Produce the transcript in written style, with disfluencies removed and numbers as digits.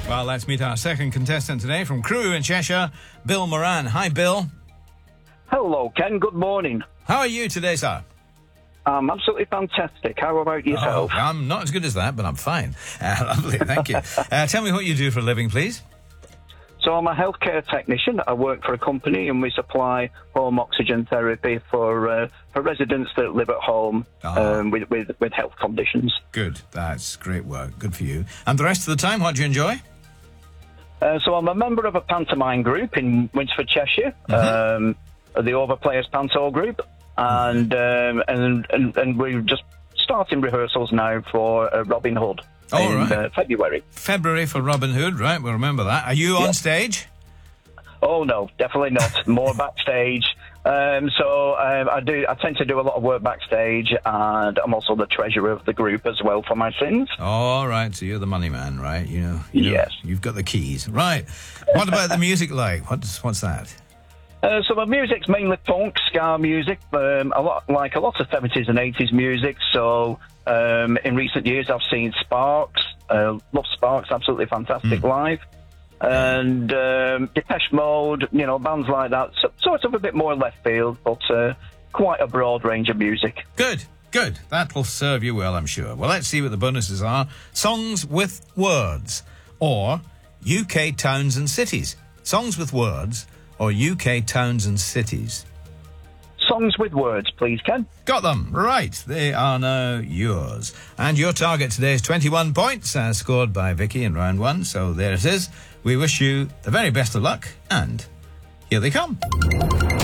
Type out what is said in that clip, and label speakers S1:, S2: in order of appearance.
S1: Well, let's meet our second contestant today from Crewe in Cheshire, Bill Moran. Hi, Bill.
S2: Hello, Ken. Good morning.
S1: How are you today, sir?
S2: I'm absolutely fantastic. How about yourself?
S1: Oh, I'm not as good as that, but I'm fine. Lovely, thank you. Tell me what you do for a living, please.
S2: So I'm a healthcare technician. I work for a company and we supply home oxygen therapy for residents that live at home with health conditions.
S1: Good. That's great work. Good for you. And the rest of the time, what do you enjoy?
S2: So I'm a member of a pantomime group in Winsford, Cheshire, the Overplayers Panto group, and we're just starting rehearsals now for Robin Hood in February.
S1: February for Robin Hood, right? We'll remember that. Are you on stage?
S2: Oh no, definitely not. More backstage. I tend to do a lot of work backstage, and I'm also the treasurer of the group as well for my sins.
S1: All right, so you're the money man, right? You know,
S2: yes.
S1: You've got the keys, right? What about the music like? What's that?
S2: So my music's mainly funk, ska music, a lot of 70s and 80s music. So in recent years, I've seen Sparks. Love Sparks, absolutely fantastic live. And Depeche Mode, bands like that. So, sort of a bit more left field, but quite a broad range of music.
S1: Good. That'll serve you well, I'm sure. Well, let's see what the bonuses are. Songs with words or UK towns and cities. Songs with words or UK towns and cities.
S2: Songs with words, please, Ken.
S1: Got them. Right. They are now yours. And your target today is 21 points, as scored by Vicky in round one. So there it is. We wish you the very best of luck, and here they come.